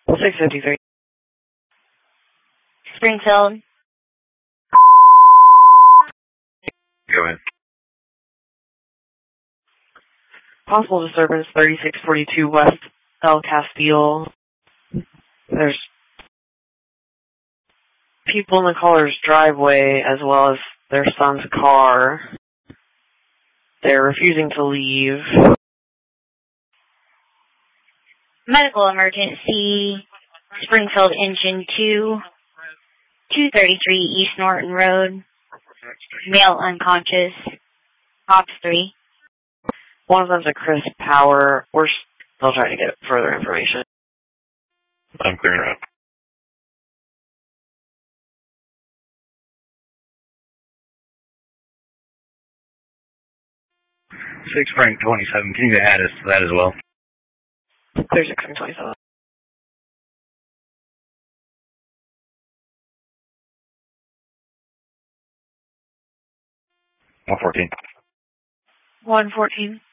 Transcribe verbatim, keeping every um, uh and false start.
six fifty-three. Springfield. Go ahead. Possible disturbance, thirty-six forty-two West El Castile. There's people in the caller's driveway as well as their son's car. They're refusing to leave. Medical emergency, Springfield Engine two, two thirty-three East Norton Road. Male unconscious. Ops three. One of them's a Chris Power. We're still trying to get further information. I'm clearing up. Six Frank twenty-seven. Can you add us to that as well? thirty-six and twenty-seven. One fourteen. one fourteen.